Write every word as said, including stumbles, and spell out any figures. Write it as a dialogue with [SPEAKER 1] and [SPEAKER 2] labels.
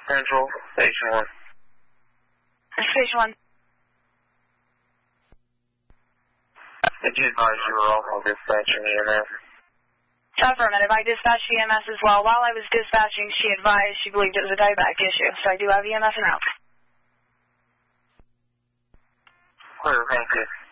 [SPEAKER 1] Central, Station one.
[SPEAKER 2] Station one.
[SPEAKER 1] Did you advise you were also dispatching E M S?
[SPEAKER 2] Affirmative. I dispatched E M S as well. While I was dispatching, she advised she believed it was a dieback issue, so I do have E M S en route.
[SPEAKER 1] Clear, thank you.